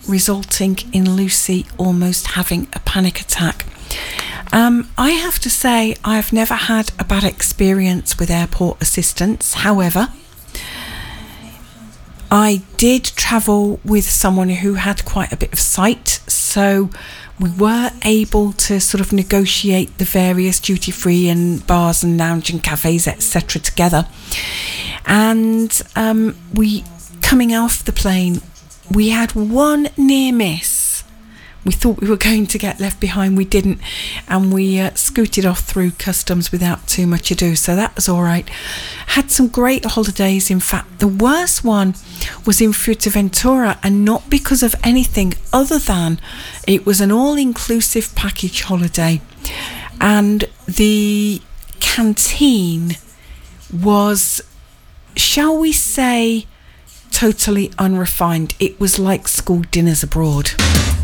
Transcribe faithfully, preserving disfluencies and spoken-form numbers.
resulting in Lucy almost having a panic attack. Um, I have to say I've never had a bad experience with airport assistance. However, I did travel with someone who had quite a bit of sight, so we were able to sort of negotiate the various duty-free and bars and lounge and cafes, et cetera together. And um, we, coming off the plane, we had one near miss. We thought we were going to get left behind. We didn't, and we uh, scooted off through customs without too much ado, so that was all right. Had some great holidays. In fact, the worst one was in Fuerteventura, and not because of anything other than it was an all-inclusive package holiday, and the canteen was, shall we say, totally unrefined. It was like school dinners abroad.